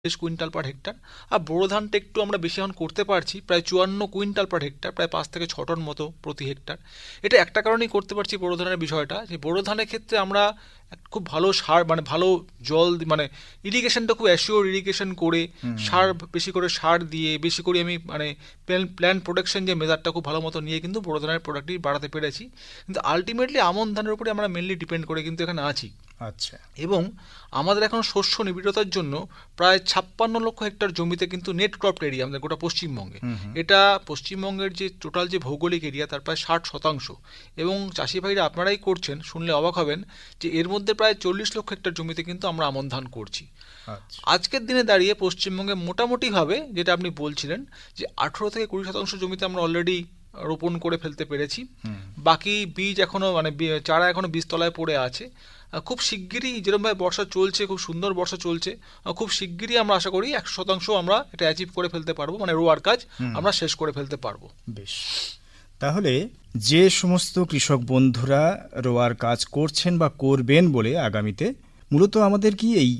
Quintal পার hectare. আর বোরো ধানটা একটু আমরা বেশি এখন করতে পারছি, প্রায় 54 কুইন্টাল পার হেক্টর, প্রায় 5 থেকে 6 টন মতো প্রতি হেক্টর। এটা একটা কারণেই করতে পারছি বোরো ধানের বিষয়টা, যে বোরো ধানের ক্ষেত্রে আমরা খুব ভালো সার, মানে ভালো জল, মানে ইরিগেশনটা খুব অ্যাসিওর ইরিগেশন করে, সার বেশি করে সার দিয়ে, বেশি করে আমি মানে প্ল্যান্ট প্রোটেকশন যে মেজারটা খুব ভালো মতো নিয়ে কিন্তু বোরো ধানের প্রোডাক্টটি বাড়াতে পেরেছি। কিন্তু আলটিমেটলি আমন ধানের উপরে আমরা মেনলি ডিপেন্ড করে কিন্তু এখানে আছি। আচ্ছা, এবং আমাদের এখন শস্য নিবিড়তার জন্য প্রায় 56 লক্ষ হেক্টর জমিতে কিন্তু নেট ক্রপ এরিয়া আমাদের গোটা পশ্চিমবঙ্গে। এটা পশ্চিমবঙ্গের যে টোটাল যে ভৌগোলিক এরিয়া তার প্রায় 60%। এবং চাষি ভাইরা আপনারাই করছেন, শুনলে অবাক হবেন যে এর মধ্যে প্রায় 40 লক্ষ হেক্টর জমিতে কিন্তু আমরা আমন ধান করছি। আচ্ছা, আজকের দিনে দাঁড়িয়ে পশ্চিমবঙ্গে মোটামুটিভাবে যেটা আপনি বলছিলেন যে 18 থেকে 20% জমিতে আমরা অলরেডি রোপণ করে ফেলতে পেরেছি। বাকি বীজ এখনো, মানে চারা এখনো বীজতলায় পড়ে আছে। খুব শিগগিরই, যেরকমভাবে বর্ষা চলছে, খুব সুন্দর বর্ষা চলছে, খুব শিগগিরই আমরা আশা করি 100% আমরা এটা অ্যাচিভ করে ফেলতে পারবো, মানে রোয়ার কাজ আমরা শেষ করে ফেলতে পারবো। বেশ। তাহলে যে সমস্ত কৃষক বন্ধুরা রোয়ার কাজ করছেন বা করবেন বলে আগামীতে, মূলত আমাদের কি এই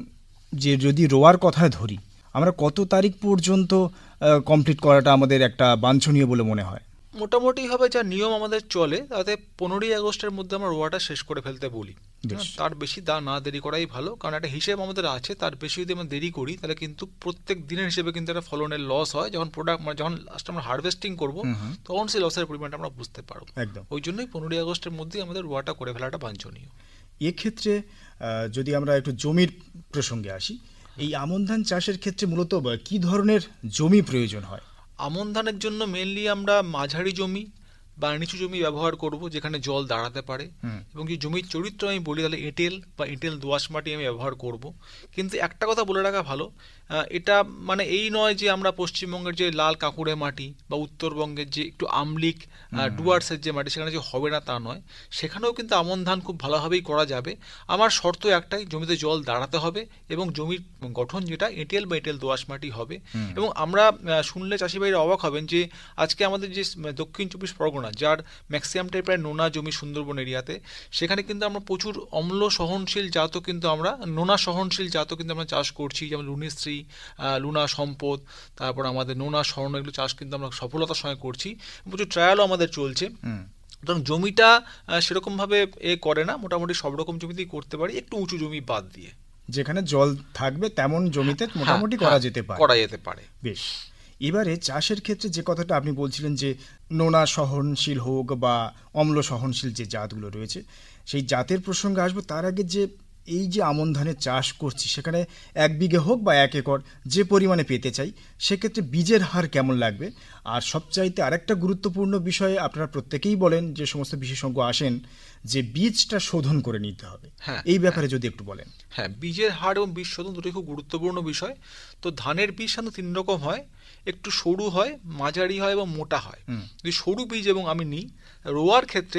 যে যদি রোয়ার কথা ধরি, আমরা কত তারিখ পর্যন্ত কমপ্লিট করাটা আমাদের একটা বাঞ্ছনীয় বলে মনে হয়? মোটামুটিভাবে যা নিয়ম আমাদের চলে তাতে 15ই আগস্টের মধ্যে আমরা রোয়াটা শেষ করে ফেলতে বলি। তার বেশি না দেরি করাই ভালো, কারণ একটা হিসেব আমাদের আছে, তার বেশি যদি আমরা দেরি করি তাহলে কিন্তু প্রত্যেক দিনের হিসেবে কিন্তু একটা ফলনের লস হয়। যখন প্রোডাক্ট, মানে যখন লাস্ট আমরা হারভেস্টিং করবো তখন সেই লসের পরিমাণটা আমরা বুঝতে পারবো। একদম। ওই জন্যই 15ই আগস্টের মধ্যেই আমাদের রোয়াটা করে ফেলাটা বাঞ্ছনীয়। এক্ষেত্রে যদি আমরা একটু জমির প্রসঙ্গে আসি, এই আমন ধান চাষের ক্ষেত্রে মূলত কি ধরনের জমি প্রয়োজন হয়? আমন ধানের জন্য মেনলি আমরা মাঝারি জমি বা নিচু জমি ব্যবহার করব, যেখানে জল দাঁড়াতে পারে। এবং যে জমির চরিত্র আমি বলি, তাহলে এঁটেল বা এঁটেল দোআঁশ মাটি আমি ব্যবহার করব। কিন্তু একটা কথা বলে রাখা ভালো, এটা মানে এই নয় যে আমরা পশ্চিমবঙ্গের যে লাল কাঁকুড়ে মাটি বা উত্তরবঙ্গের যে একটু আমলিক ডুয়ার্সের যে মাটি সেখানে যে হবে না তা নয়, সেখানেও কিন্তু আমন ধান খুব ভালোভাবেই করা যাবে। আমার শর্ত একটাই, জমিতে জল দাঁড়াতে হবে এবং জমির গঠন যেটা এঁটেল বা এঁটেল দোআঁশ মাটি হবে। এবং আমরা শুনলে চাষি ভাইরা অবাক হবেন যে আজকে আমাদের যে দক্ষিণ 24 পরগনা, যার ম্যাক্সিমামটাই প্রায় নোনা জমি সুন্দরবন এরিয়াতে, সেখানে কিন্তু আমরা প্রচুর অম্ল সহনশীল জাতও কিন্তু আমরা, নোনা সহনশীল জাতও কিন্তু আমরা চাষ করছি, যেমন লুনিশ্রী, লুনা সম্পদ, তারপর আমাদের নোনা স্বর্ণ, এগুলো চাষ কিন্তু আমরা সফলতার সঙ্গে করছি। প্রচুর ট্রায়ালও আমাদের চলছে। সুতরাং জমিটা সেরকমভাবে করে না, মোটামুটি সব রকম জমিতেই করতে পারি, একটু উঁচু জমি বাদ দিয়ে। যেখানে জল থাকবে তেমন জমিতে মোটামুটি করা যেতে পারে। বেশ। এবারে চাষের ক্ষেত্রে যে কথাটা আপনি বলছিলেন যে নোনা সহনশীল হোক বা অম্ল সহনশীল যে জাতগুলো রয়েছে, সেই জাতের প্রসঙ্গে আসবো। তার আগে যে এই যে আমন ধানের চাষ করছি, সেখানে 1 বিঘে হোক বা 1 একর যে পরিমাণে পেতে চাই, সেক্ষেত্রে বীজের হার কেমন লাগবে? আর সবচাইতে আরেকটা গুরুত্বপূর্ণ বিষয়ে আপনারা প্রত্যেকেই বলেন, যে সমস্ত বিশেষজ্ঞ আসেন, যে বীজটা শোধন করে নিতে হবে, এই ব্যাপারে যদি একটু বলেন। হ্যাঁ, বীজের হার এবং বীজ শোধন দুটোই খুব গুরুত্বপূর্ণ বিষয়। তো ধানের বীজ সাধারণত 3 রকম হয়, একটু সরু হয়, মাঝারি হয় এবং মোটা হয়। যদি সরু বীজ এবং আমি নিই, রোয়ার ক্ষেত্রে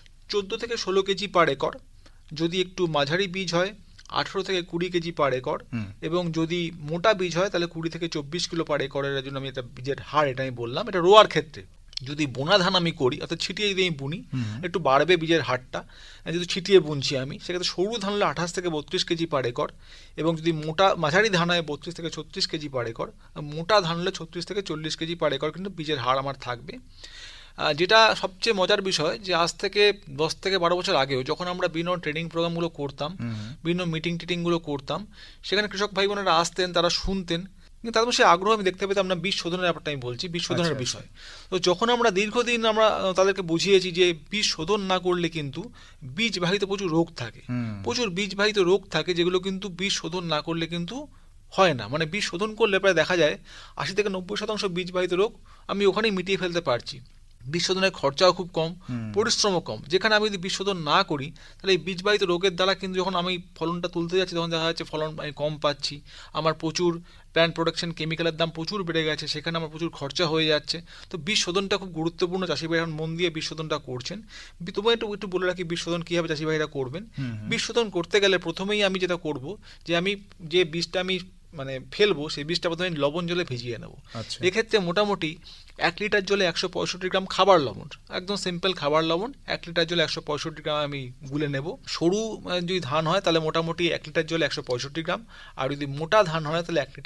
14 থেকে 16 কেজি পার একর। যদি একটু মাঝারি বীজ হয় 18 থেকে 20 কেজি পার একর। এবং যদি মোটা বীজ হয় তাহলে 20 থেকে 24 কিলো পার একরের জন্য আমি এটা বীজের হার, এটা আমি বললাম, এটা রোয়ার ক্ষেত্রে। যদি বোনা ধান আমি করি, অর্থাৎ ছিটিয়ে যদি আমি বুনি, একটু বাড়বে বীজের হারটা। যদি ছিটিয়ে বুনছি আমি, সেক্ষেত্রে সরু ধান হলে 28 থেকে 32 কেজি পার একর। এবং যদি মাঝারি ধান হয় 32 থেকে 36 কেজি পার একর। মোটা ধান হলে 36 থেকে 40 কেজি পার একর কিন্তু বীজের হার আমার থাকবে। যেটা সবচেয়ে মজার বিষয়, যে আজ থেকে 10 থেকে 12 বছর আগেও যখন আমরা বিভিন্ন ট্রেনিং প্রোগ্রামগুলো করতাম, বিভিন্ন মিটিংগুলো করতাম, সেখানে কৃষক ভাই বোনেরা আসতেন, তারা শুনতেন, কিন্তু তাদের মধ্যে আগ্রহ আমি দেখতে পেতাম না। বীজ শোধনের ব্যাপারটা আমি বলছি, বীজ শোধনের বিষয়। তো যখন আমরা দীর্ঘদিন আমরা তাদেরকে বুঝিয়েছি যে বীজ শোধন না করলে কিন্তু বীজবাহিত প্রচুর রোগ থাকে, প্রচুর বীজবাহিত রোগ থাকে, যেগুলো কিন্তু বীজ শোধন না করলে কিন্তু হয় না। মানে বীজ শোধন করলে প্রায় দেখা যায় 80 থেকে 90% বীজবাহিত রোগ আমি ওখানেই মিটিয়ে ফেলতে পারছি। বীজ শোধনের খরচাও খুব কম, পরিশ্রমও কম। যেখানে আমি যদি বীজ শোধন না করি, তাহলে এই বীজবাহিত রোগের দ্বারা কিন্তু যখন আমি ফলনটা তুলতে যাচ্ছি, তখন দেখা যাচ্ছে ফলন আমি কম পাচ্ছি, আমার প্রচুর প্ল্যান্ট প্রোডাকশন কেমিক্যালের দাম প্রচুর বেড়ে গেছে, সেখানে আমার প্রচুর খরচা হয়ে যাচ্ছে। তো বীজ শোধনটা খুব গুরুত্বপূর্ণ, চাষি ভাই এখন মন দিয়ে বীজ শোধনটা করছেন। তোমায় একটু বলে রাখি বীজ শোধন কীভাবে চাষি ভাইরা করবেন। বীজ শোধন করতে গেলে প্রথমেই আমি যেটা করব, যে আমি যে বীজটা আমি মানে ফেলবো সেই বীজটা প্রথমে লবণ জলে ভিজিয়ে নেবো। এক্ষেত্রে মোটামুটি 1 লিটার জলে 165 গ্রাম খাবার লবণ, একদম সিম্পল খাবার লবণ 1 লিটার জলে 165 গ্রাম আমি গুলে নেব। সরু যদি ধান হয় তাহলে মোটামুটি 1 লিটার জলে 165 গ্রাম, আর যদি মোটা ধান হয় তাহলে 1 লিটার